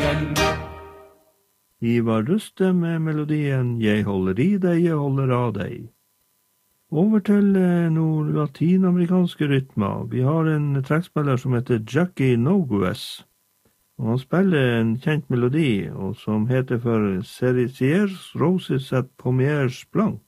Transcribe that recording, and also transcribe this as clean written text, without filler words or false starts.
igjen. Ivar Ruste med melodien «Jeg holder i deg, jeg holder av deg». Over til noen latinamerikanske rytmer. Vi har en trekkspiller som heter Jackie Nogues. Og han spiller en kjent melodi, og som heter for Cerisiers Roses et Pommiers Blanc.